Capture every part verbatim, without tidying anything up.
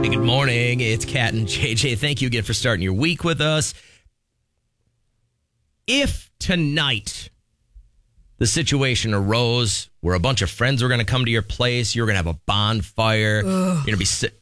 Hey, good morning. It's Kat and J J. Thank you again for starting your week with us. If tonight the situation arose where a bunch of friends were going to come to your place, you're going to have a bonfire, Ugh. you're going to be sit-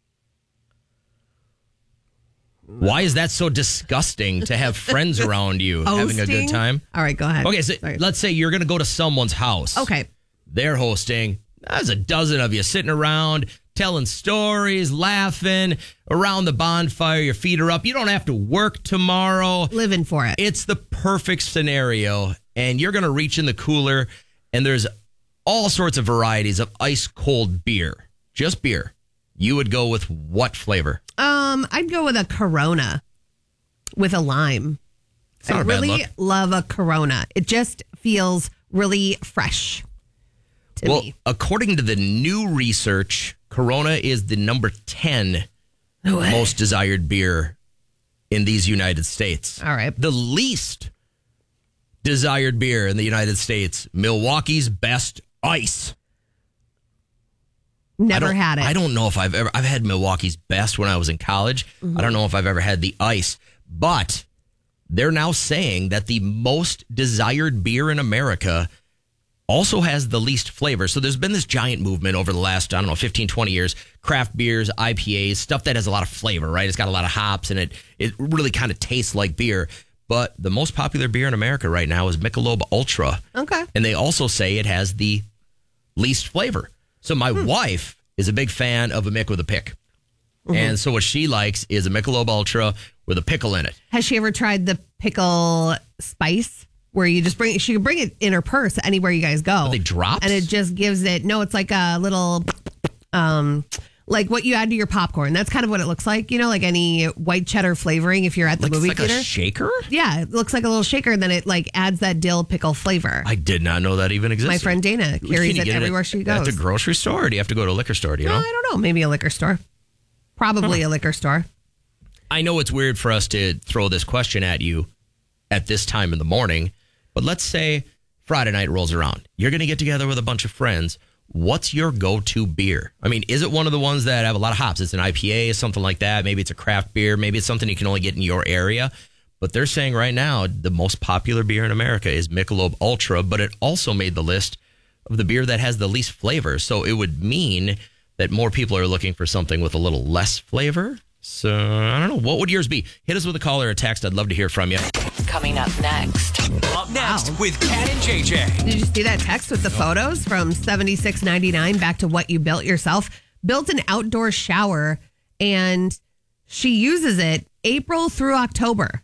Why is that so disgusting to have friends around you having a good time? All right, go ahead. Okay, so Sorry. let's say you're going to go to someone's house. Okay. They're hosting. There's a dozen of you sitting around, telling stories, laughing around the bonfire. Your feet are up. You don't have to work tomorrow. Living for it. It's the perfect scenario. And you're going to reach in the cooler, and there's all sorts of varieties of ice cold beer. Just beer. You would go with what flavor? Um, I'd go with a Corona with a lime. It's not I a bad really look. love a Corona. It just feels really fresh to well, me. according to the new research, Corona is the number ten No way. most desired beer in these United States. All right. The least desired beer in the United States, Milwaukee's Best Ice. Never I don't- had it. I don't know if I've ever, I've had Milwaukee's Best when I was in college. Mm-hmm. I don't know if I've ever had the ice, but they're now saying that the most desired beer in America also has the least flavor. So there's been this giant movement over the last, I don't know, fifteen, twenty years, craft beers, I P As, stuff that has a lot of flavor, right? It's got a lot of hops and it, it really kind of tastes like beer. But the most popular beer in America right now is Michelob Ultra. Okay. And they also say it has the least flavor. So my Hmm. wife is a big fan of a Mick with a pick. Mm-hmm. And so what she likes is a Michelob Ultra with a pickle in it. Has she ever tried the pickle spice? Where you just bring, she can bring it in her purse anywhere you guys go. Are they drops? And it just gives it, no, it's like a little, um, like what you add to your popcorn. That's kind of what it looks like, you know, like any white cheddar flavoring if you're at the Looks movie like theater. a shaker? Yeah, it looks like a little shaker, and then it like adds that dill pickle flavor. I did not know that even existed. My friend Dana Can carries you it get everywhere at, she goes. At the grocery store, or do you have to go to a liquor store? Do you No, know? I don't know. Maybe a liquor store. Probably Huh. a liquor store. I know it's weird for us to throw this question at you at this time in the morning, but let's say Friday night rolls around. You're going to get together with a bunch of friends. What's your go-to beer? I mean, is it one of the ones that have a lot of hops? It's an I P A, something like that. Maybe it's a craft beer. Maybe it's something you can only get in your area. But they're saying right now the most popular beer in America is Michelob Ultra, but it also made the list of the beer that has the least flavor. So it would mean that more people are looking for something with a little less flavor. So I don't know. What would yours be? Hit us with a call or a text. I'd love to hear from you. Coming up next. Up next Wow. with Kat and J J. Did you see that text with the photos from seventy-six ninety-nine back to what you built yourself? Built an outdoor shower, and she uses it April through October.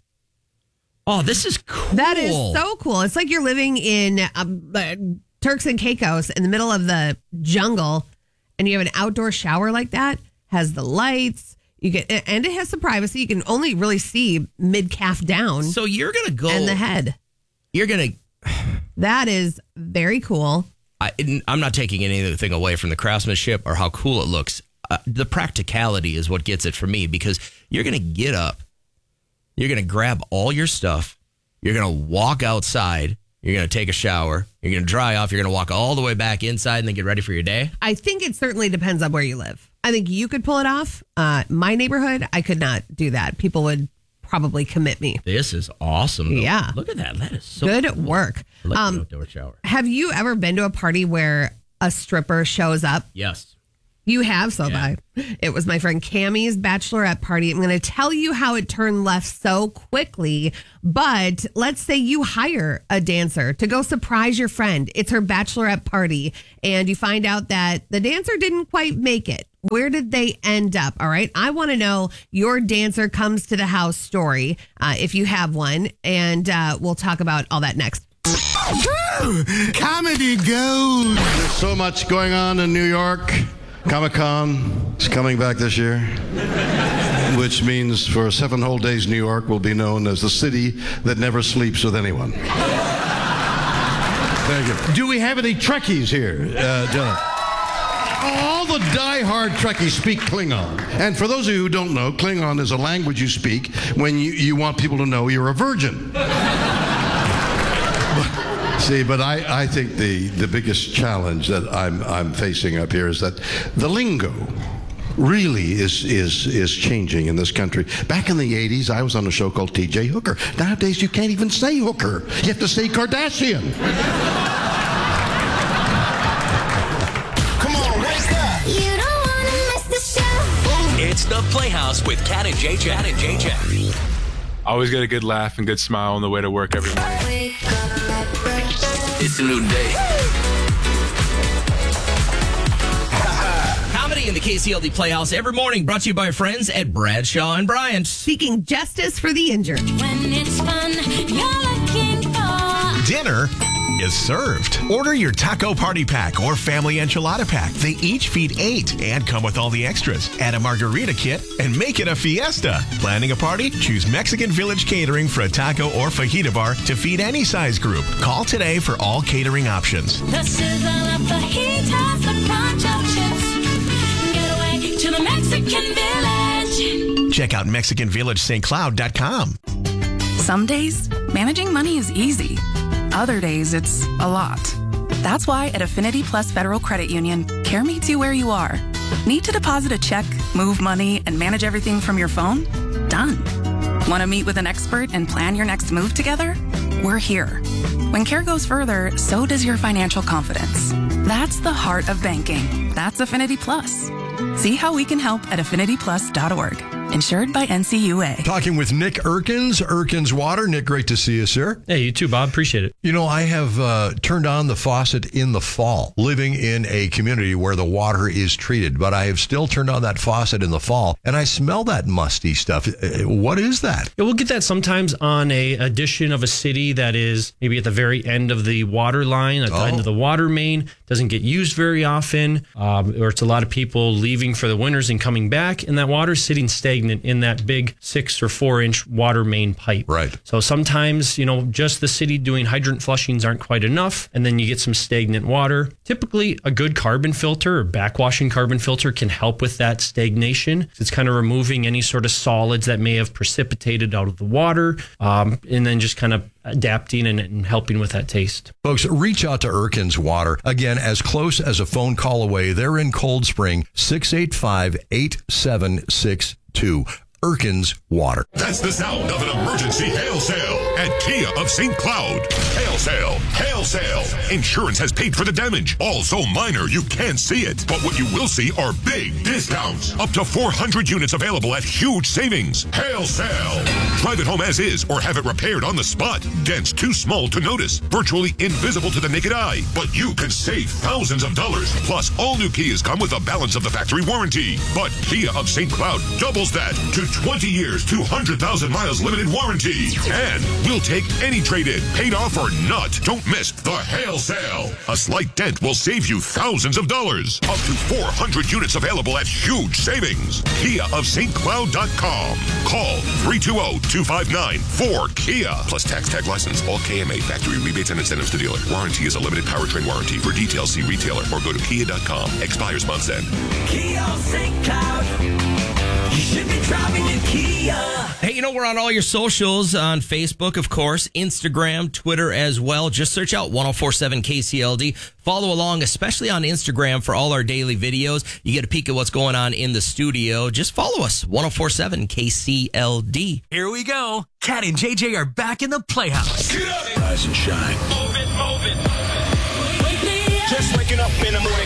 Oh, this is cool. That is so cool. It's like you're living in um, uh, Turks and Caicos in the middle of the jungle, and you have an outdoor shower like that. Has the lights. You get, and it has some privacy. You can only really see mid calf down So you're going to go. and the head. You're going to. That is very cool. I, I'm not taking anything away from the craftsmanship or how cool it looks. Uh, the practicality is what gets it for me, because you're going to get up, you're going to grab all your stuff, you're going to walk outside, you're going to take a shower, you're going to dry off, you're going to walk all the way back inside and then get ready for your day. I think it certainly depends on where you live. I think you could pull it off. Uh, my neighborhood, I could not do that. People would probably commit me. This is awesome. Though. Yeah. Look at that. That is so Good cool. work. I like Um, the outdoor shower. Have you ever been to a party where a stripper shows up? Yes. You have, so Yeah. have I. It was my friend Cammie's bachelorette party. I'm going to tell you how it turned left so quickly. But let's say you hire a dancer to go surprise your friend. It's her bachelorette party, and you find out that the dancer didn't quite make it. Where did they end up? All right. I want to know your dancer comes to the house story, uh, if you have one. And uh, we'll talk about all that next. Comedy gold. There's so much going on in New York. Comic-Con is coming back this year, which means for seven whole days, New York will be known as the city that never sleeps with anyone. Thank you. Do we have any Trekkies here, uh, Jenna? All the die-hard Trekkies speak Klingon. And for those of you who don't know, Klingon is a language you speak when you, you want people to know you're a virgin. See, but I, I think the, the biggest challenge that I'm I'm facing up here is that the lingo really is is is changing in this country. Back in the eighties, I was on a show called T J Hooker. Nowadays, you can't even say hooker. You have to say Kardashian. Come on, wake up. You don't want to miss the show. It's The Playhouse with Cat and J J. Cat and J J. Always get a good laugh and good smile on the way to work every morning. It's a new day. Comedy in the K C L D Playhouse every morning, brought to you by our friends at Bradshaw and Bryant. Seeking justice for the injured. When it's fun, you're looking for. Dinner is served. Order your taco party pack or family enchilada pack. They each feed eight and come with all the extras. Add a margarita kit and make it a fiesta. Planning a party? Choose Mexican Village Catering for a taco or fajita bar to feed any size group. Call today for all catering options. The sizzle of fajitas, the crunch of chips. Get away to the Mexican Village. Check out Mexican Village Saint Cloud dot com. Some days, managing money is easy. Other days, it's a lot. That's why at Affinity Plus Federal Credit Union, care meets you where you are. Need to deposit a check, move money, and manage everything from your phone? Done. Want to meet with an expert and plan your next move together? We're here. When care goes further, so does your financial confidence. That's the heart of banking. That's Affinity Plus. See how we can help at affinity plus dot org. Insured by N C U A. Talking with Nick Erkins, Erkins Water. Nick, great to see you, sir. Hey, you too, Bob. Appreciate it. You know, I have uh, turned on the faucet in the fall, living in a community where the water is treated, but I have still turned on that faucet in the fall, and I smell that musty stuff. What is that? Yeah, we'll get that sometimes on a addition of a city that is maybe at the very end of the water line, at the Oh. end of the water main, doesn't get used very often, um, or it's a lot of people leaving for the winters and coming back, and that water's sitting stagnant in that big six or four inch water main pipe. Right. So sometimes, you know, just the city doing hydrant flushings aren't quite enough, and then you get some stagnant water. Typically, a good carbon filter or backwashing carbon filter can help with that stagnation. It's kind of removing any sort of solids that may have precipitated out of the water, um, and then just kind of adapting and, and helping with that taste. Folks, reach out to Erkins Water. Again, as close as a phone call away. They're in Cold Spring, six eight five, eight seven six two. Erkins Water. That's the sound of an emergency hail sale at Kia of Saint Cloud. Hail sale, hail sale. Insurance has paid for the damage. All so minor you can't see it. But what you will see are big discounts. Up to four hundred units available at huge savings. Hail sale. Drive it home as is or have it repaired on the spot. Dents too small to notice. Virtually invisible to the naked eye. But you could save thousands of dollars. Plus, all new Kias come with a balance of the factory warranty. But Kia of Saint Cloud doubles that to twenty years, two hundred thousand miles limited warranty. And we'll take any trade-in, paid off or not. Don't miss the hail sale. A slight dent will save you thousands of dollars. Up to four hundred units available at huge savings. Kia of Saint Cloud dot com. Call three two zero, two five nine, four Kia. Plus tax tag license. All K M A factory rebates and incentives to dealer. Warranty is a limited powertrain warranty. For details, see retailer or go to kia dot com. Expires month's end. Kia of Saint Cloud. You should be driving a Kia. Hey, you know, we're on all your socials on Facebook, of course, Instagram, Twitter as well. Just search out ten forty-seven K C L D. Follow along, especially on Instagram for all our daily videos. You get a peek at what's going on in the studio. Just follow us, ten forty-seven K C L D. Here we go. Cat and J J are back in the Playhouse. Get up. Rise and shine. Move it, move it. Just waking up in the morning.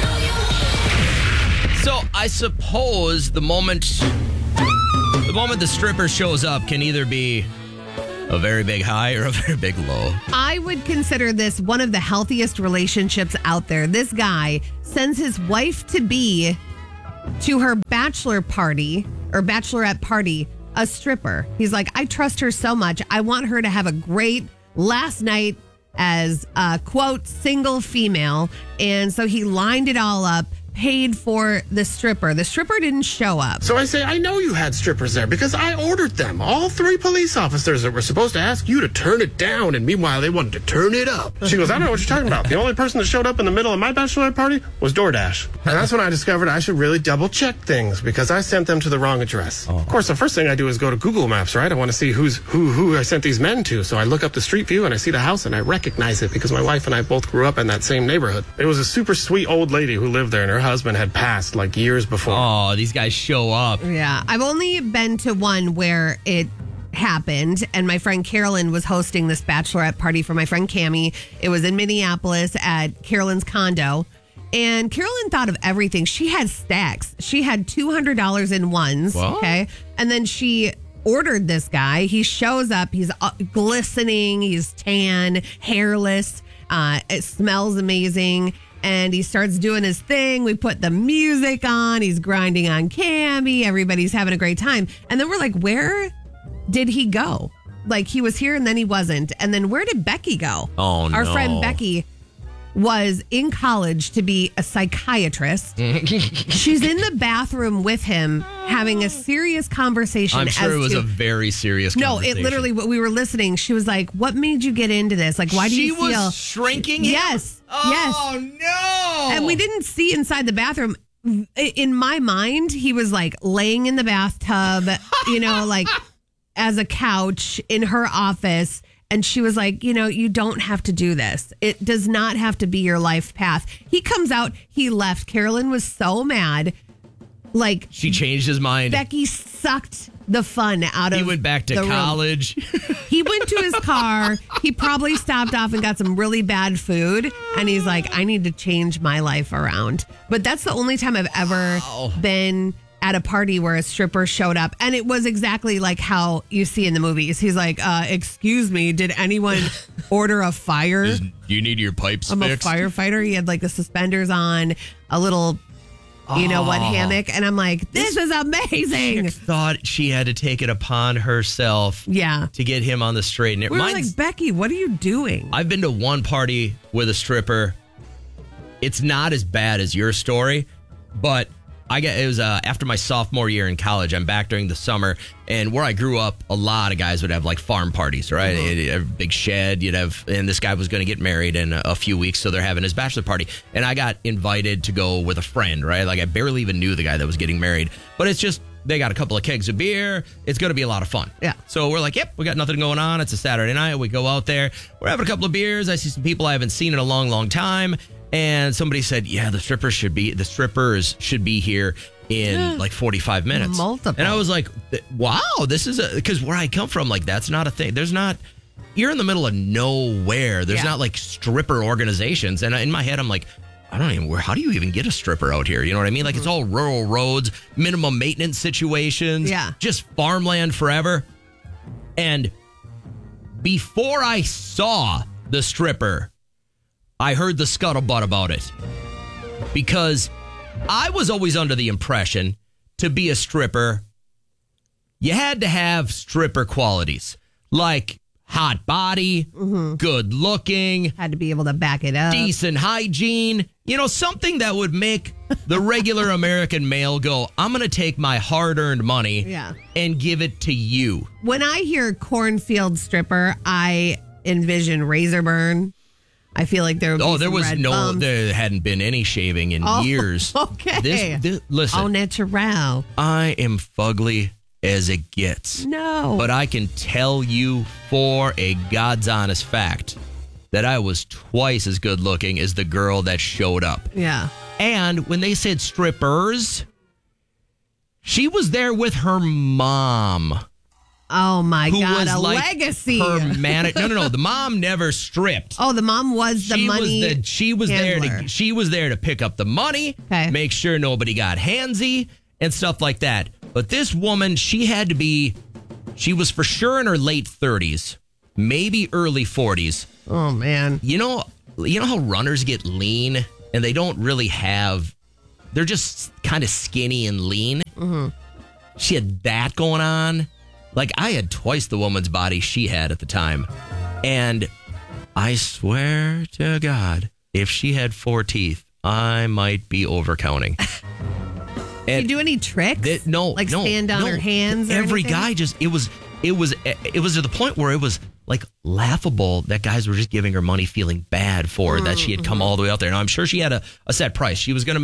So I suppose the moment the moment the stripper shows up can either be a very big high or a very big low. I would consider this one of the healthiest relationships out there. This guy sends his wife to be to her bachelor party or bachelorette party, a stripper. He's like, I trust her so much. I want her to have a great last night as a quote single female. And so he lined it all up, paid for the stripper. The stripper didn't show up. So I say, I know you had strippers there because I ordered them. All three police officers that were supposed to ask you to turn it down, and meanwhile they wanted to turn it up. She goes, I don't know what you're talking about. The only person that showed up in the middle of my bachelorette party was DoorDash. And that's when I discovered I should really double check things because I sent them to the wrong address. Oh. Of course, the first thing I do is go to Google Maps, right? I want to see who's who who I sent these men to. So I look up the street view and I see the house and I recognize it because my wife and I both grew up in that same neighborhood. It was a super sweet old lady who lived there, and her husband had passed like years before. Oh, these guys show up. Yeah. I've only been to one where it happened, and my friend Carolyn was hosting this bachelorette party for my friend Cammie. It was in Minneapolis at Carolyn's condo. And Carolyn thought of everything. She had stacks. She had two hundred dollars in ones. What? Okay. And then she ordered this guy. He shows up. He's uh, glistening. He's tan, hairless. Uh, it smells amazing. And he starts doing his thing. We put the music on. He's grinding on Cammie. Everybody's having a great time. And then we're like, where did he go? Like, he was here and then he wasn't. And then where did Becky go? Oh, Our no. friend Becky was in college to be a psychiatrist. She's in the bathroom with him having a serious conversation. I'm sure as it was to, a very serious No, conversation. it literally, we were listening. She was like, what made you get into this? Like, why do She you was feel... shrinking him? Yes. Oh, yes. no. And we didn't see inside the bathroom. In my mind, he was like laying in the bathtub, you know, like as a couch in her office. And she was like, you know, you don't have to do this. It does not have to be your life path. He comes out, he left. Carolyn was so mad. Like, she changed his mind. Becky sucked the fun out of He went back to the room. college. He went to his car. He probably stopped off and got some really bad food. And he's like, I need to change my life around. But that's the only time I've ever Wow. been at a party where a stripper showed up. And it was exactly like how you see in the movies. He's like, uh, excuse me, did anyone order a fire? Do you need your pipes I'm fixed? a firefighter. He had like the suspenders on, a little, you know what, Oh. hammock. And I'm like, this is amazing. Chick thought she had to take it upon herself Yeah. to get him on the straight and We narrow. were like, Becky, what are you doing? I've been to one party with a stripper. It's not as bad as your story, but I get it was uh, after my sophomore year in college. I'm back during the summer, and where I grew up, a lot of guys would have like farm parties, right? Uh-huh. You'd have a big shed. You'd have, and this guy was going to get married in a, a few weeks, so they're having his bachelor party, and I got invited to go with a friend, right? Like I barely even knew the guy that was getting married, but it's just they got a couple of kegs of beer. It's going to be a lot of fun. Yeah. So we're like, yep, we got nothing going on. It's a Saturday night. We go out there. We're having a couple of beers. I see some people I haven't seen in a long, long time. And somebody said, yeah, the strippers should be, the strippers should be here in like forty-five minutes. Multiple. And I was like, wow, this is a, because where I come from, like, that's not a thing. There's not, you're in the middle of nowhere. There's Yeah. not like stripper organizations. And in my head, I'm like, I don't even, where, how do you even get a stripper out here? You know what I mean? Like, it's all rural roads, minimum maintenance situations. Yeah. Just farmland forever. And before I saw the stripper, I heard the scuttlebutt about it. Because I was always under the impression to be a stripper, you had to have stripper qualities. Like hot body, Mm-hmm. good looking, Had to be able to back it up. decent hygiene, you know, something that would make the regular American male go, I'm going to take my hard-earned money Yeah. and give it to you. When I hear cornfield stripper, I envision razor burn. I feel like there would be Oh, there some was red no, bumps. there hadn't been any shaving in Oh, years. okay. This, this, listen, Au natural. I am fugly as it gets. No. But I can tell you for a God's honest fact that I was twice as good looking as the girl that showed up. Yeah. And when they said strippers, she was there with her mom. Oh my who God, was a like legacy. Her manager. No, no, no. The mom never stripped. Oh, the mom was the she money. Was the, she was handler. there to. She was there to pick up the money, Okay. make sure nobody got handsy and stuff like that. But this woman, she had to be. She was for sure in her late thirties, maybe early forties. Oh man. You know, you know how runners get lean and they don't really have. They're just kind of skinny and lean. Mm-hmm. She had that going on. Like, I had twice the woman's body she had at the time. And I swear to God, if she had four teeth, I might be overcounting. Did you do any tricks? That, no, like no, stand on no. her hands. Or Every anything? guy just, it was, it was, it was to the point where it was like laughable that guys were just giving her money feeling bad for that she had come all the way out there. Now, I'm sure she had a, a set price. She was going to make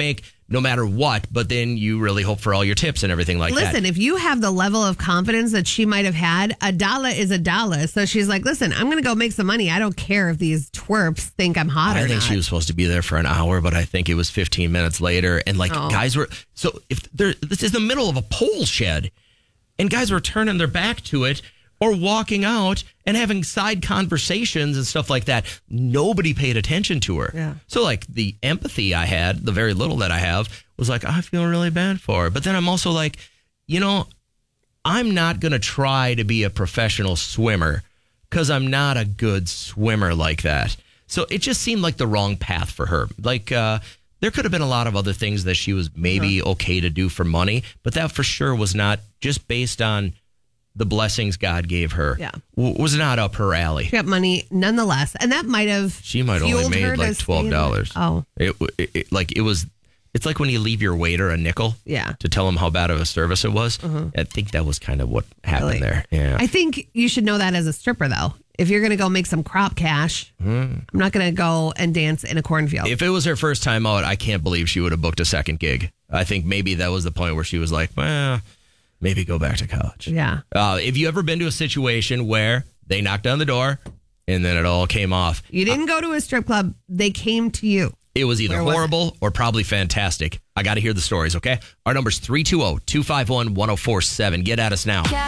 no matter what, but then you really hope for all your tips and everything like listen, that. Listen, if you have the level of confidence that she might have had, a dollar is a dollar. So she's like, listen, I'm going to go make some money. I don't care if these twerps think I'm hot I or think not. she was supposed to be there for an hour, but I think it was fifteen minutes later. And like Oh. guys were, so if they're, this is the middle of a pole shed and guys were turning their back to it or walking out and having side conversations and stuff like that. Nobody paid attention to her. Yeah. So like the empathy I had, the very little that I have, was like, I feel really bad for her. But then I'm also like, you know, I'm not going to try to be a professional swimmer because I'm not a good swimmer like that. So it just seemed like the wrong path for her. Like, uh, there could have been a lot of other things that she was maybe uh-huh. okay to do for money, but that for sure was not just based on the blessings God gave her. Yeah. W- was not up her alley. She got money nonetheless. And that might have She might have only fueled her made to like twelve dollars. stay in- Oh. It, it, it, like it was, it's like when you leave your waiter a nickel Yeah. to tell him how bad of a service it was. Uh-huh. I think that was kind of what happened Really? there. Yeah. I think you should know that as a stripper, though. If you're going to go make some crop cash, Hmm. I'm not going to go and dance in a cornfield. If it was her first time out, I can't believe she would have booked a second gig. I think maybe that was the point where she was like, well, maybe go back to college. Yeah. Uh, have you ever been to a situation where they knocked on the door and then it all came off? You didn't go to a strip club. They came to you. It was either Where was horrible or probably fantastic. I got to hear the stories, okay? Our number's three two zero, two five one, one zero four seven. Get at us now.